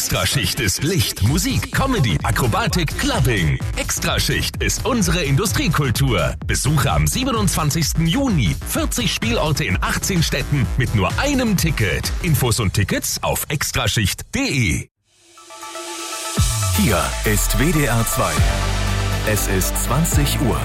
Extraschicht ist Licht, Musik, Comedy, Akrobatik, Clubbing. Extraschicht ist unsere Industriekultur. Besuche am 27. Juni 40 Spielorte in 18 Städten mit nur einem Ticket. Infos und Tickets auf extraschicht.de. Hier ist WDR 2. Es ist 20 Uhr.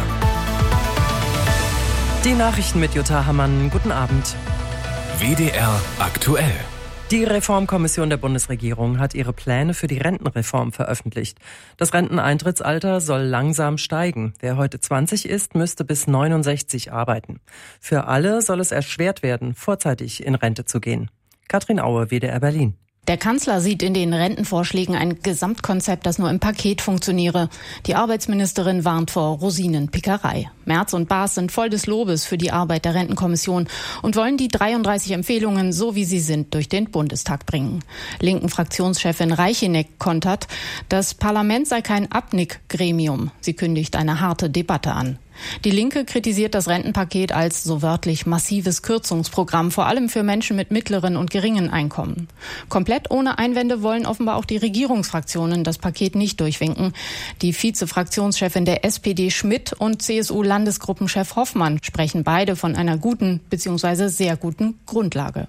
Die Nachrichten mit Jutta Hammann. Guten Abend. WDR aktuell. Die Reformkommission der Bundesregierung hat ihre Pläne für die Rentenreform veröffentlicht. Das Renteneintrittsalter soll langsam steigen. Wer heute 20 ist, müsste bis 69 arbeiten. Für alle soll es erschwert werden, vorzeitig in Rente zu gehen. Katrin Aue, WDR Berlin. Der Kanzler sieht in den Rentenvorschlägen ein Gesamtkonzept, das nur im Paket funktioniere. Die Arbeitsministerin warnt vor Rosinenpickerei. Merz und Baas sind voll des Lobes für die Arbeit der Rentenkommission und wollen die 33 Empfehlungen, so wie sie sind, durch den Bundestag bringen. Linken Fraktionschefin Reicheneck kontert, das Parlament sei kein Abnickgremium. Sie kündigt eine harte Debatte an. Die Linke kritisiert das Rentenpaket als so wörtlich massives Kürzungsprogramm, vor allem für Menschen mit mittleren und geringen Einkommen. Komplett ohne Einwände wollen offenbar auch die Regierungsfraktionen das Paket nicht durchwinken. Die Vize-Fraktionschefin der SPD Schmidt und CSU-Landesgruppenchef Hoffmann sprechen beide von einer guten bzw. sehr guten Grundlage.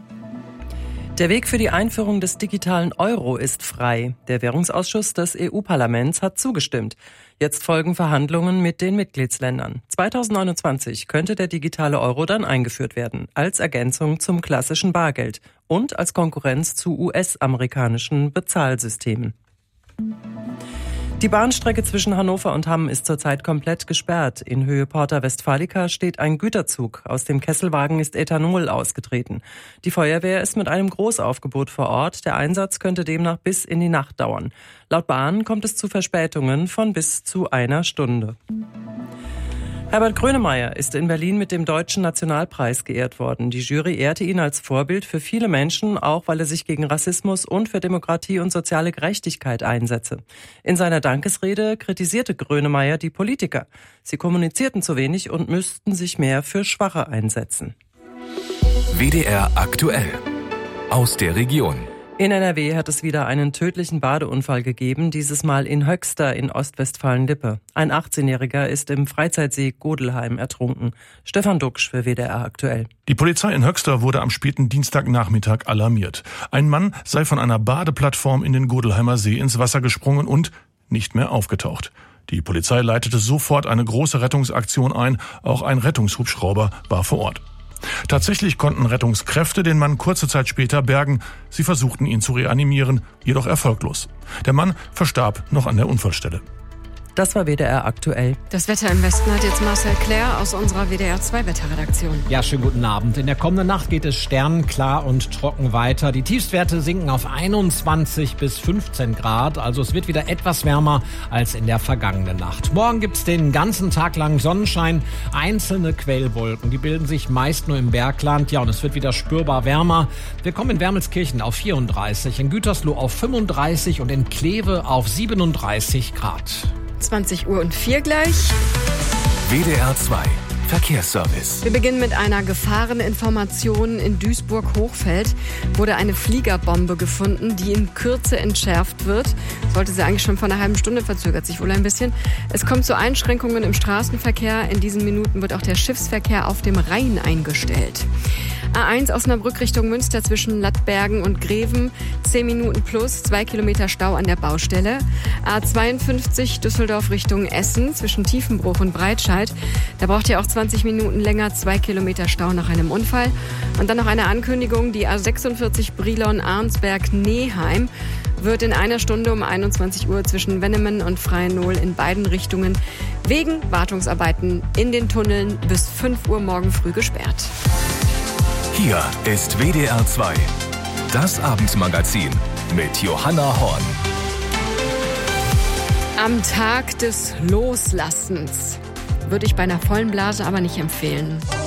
Der Weg für die Einführung des digitalen Euro ist frei. Der Währungsausschuss des EU-Parlaments hat zugestimmt. Jetzt folgen Verhandlungen mit den Mitgliedsländern. 2029 könnte der digitale Euro dann eingeführt werden, als Ergänzung zum klassischen Bargeld und als Konkurrenz zu US-amerikanischen Bezahlsystemen. Die Bahnstrecke zwischen Hannover und Hamm ist zurzeit komplett gesperrt. In Höhe Porta Westfalica steht ein Güterzug. Aus dem Kesselwagen ist Ethanol ausgetreten. Die Feuerwehr ist mit einem Großaufgebot vor Ort. Der Einsatz könnte demnach bis in die Nacht dauern. Laut Bahn kommt es zu Verspätungen von bis zu einer Stunde. Herbert Grönemeyer ist in Berlin mit dem Deutschen Nationalpreis geehrt worden. Die Jury ehrte ihn als Vorbild für viele Menschen, auch weil er sich gegen Rassismus und für Demokratie und soziale Gerechtigkeit einsetze. In seiner Dankesrede kritisierte Grönemeyer die Politiker. Sie kommunizierten zu wenig und müssten sich mehr für Schwache einsetzen. WDR aktuell. Aus der Region. In NRW hat es wieder einen tödlichen Badeunfall gegeben, dieses Mal in Höxter in Ostwestfalen-Lippe. Ein 18-Jähriger ist im Freizeitsee Godelheim ertrunken. Stefan Duxch für WDR aktuell. Die Polizei in Höxter wurde am späten Dienstagnachmittag alarmiert. Ein Mann sei von einer Badeplattform in den Godelheimer See ins Wasser gesprungen und nicht mehr aufgetaucht. Die Polizei leitete sofort eine große Rettungsaktion ein. Auch ein Rettungshubschrauber war vor Ort. Tatsächlich konnten Rettungskräfte den Mann kurze Zeit später bergen. Sie versuchten ihn zu reanimieren, jedoch erfolglos. Der Mann verstarb noch an der Unfallstelle. Das war WDR aktuell. Das Wetter im Westen hat jetzt Marcel Claire aus unserer WDR 2 Wetterredaktion. Ja, schönen guten Abend. In der kommenden Nacht geht es sternklar und trocken weiter. Die Tiefstwerte sinken auf 21 bis 15 Grad. Also es wird wieder etwas wärmer als in der vergangenen Nacht. Morgen gibt's den ganzen Tag lang Sonnenschein. Einzelne Quellwolken, die bilden sich meist nur im Bergland. Ja, und es wird wieder spürbar wärmer. Wir kommen in Wermelskirchen auf 34, in Gütersloh auf 35 und in Kleve auf 37 Grad. 20 Uhr und 4 gleich. WDR 2 Verkehrsservice. Wir beginnen mit einer Gefahreninformation. In Duisburg-Hochfeld wurde eine Fliegerbombe gefunden, die in Kürze entschärft wird. Sollte sie eigentlich schon vor einer halben Stunde, verzögert sich wohl ein bisschen. Es kommt zu Einschränkungen im Straßenverkehr. In diesen Minuten wird auch der Schiffsverkehr auf dem Rhein eingestellt. A1 Osnabrück Richtung Münster zwischen Lattbergen und Greven, 10 Minuten plus, 2 Kilometer Stau an der Baustelle. A52 Düsseldorf Richtung Essen zwischen Tiefenbruch und Breitscheid. Da braucht ihr auch 20 Minuten länger, 2 Kilometer Stau nach einem Unfall. Und dann noch eine Ankündigung, die A46 Brilon-Arnsberg-Neheim wird in einer Stunde um 21 Uhr zwischen Wennemen und Freiennohl in beiden Richtungen wegen Wartungsarbeiten in den Tunneln bis 5 Uhr morgen früh gesperrt. Hier ist WDR 2, das Abendmagazin mit Johanna Horn. Am Tag des Loslassens würde ich bei einer vollen Blase aber nicht empfehlen.